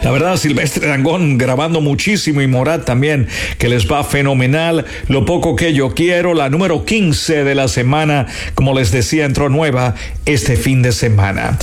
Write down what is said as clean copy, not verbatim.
La verdad, Silvestre Dangond grabando muchísimo y Morat también, que les va fenomenal. Lo poco que yo quiero, la número 15 de la semana, como les decía, entró nueva este fin de semana.